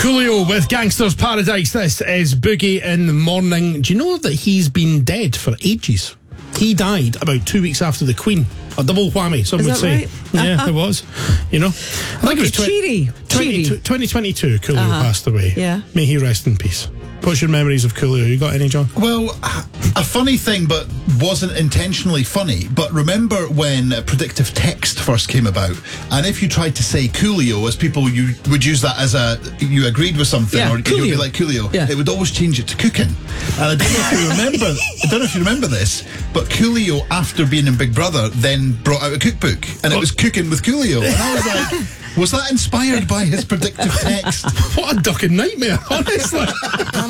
Coolio with Gangster's Paradise. This is Boogie in the Morning. Do you know that he's been dead for ages? He died about 2 weeks after the Queen. A double whammy, some would say. Right? Yeah, it was. You know, I think it was cheery. 2022. Coolio passed away. Yeah. May he rest in peace. What's your memories of Coolio? You got any, John? Well, a funny thing, but wasn't intentionally funny. But remember when predictive text first came about, and if you tried to say Coolio, as people you would use that as you agreed with something, Yeah, or you'd be Coolio. like Coolio, Yeah. it would always change it to cooking. And I don't know if you remember. I don't know if you remember this, but Coolio, after being in Big Brother, then brought out a cookbook, and it was Cooking with Coolio. And I was like, was that inspired by his predictive text? What a ducking nightmare, honestly.